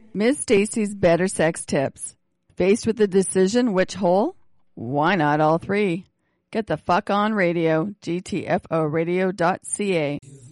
Ms. Stacy's Better Sex Tips. Faced with the decision which hole? Why not all three? Get the fuck on radio, gtforadio.ca.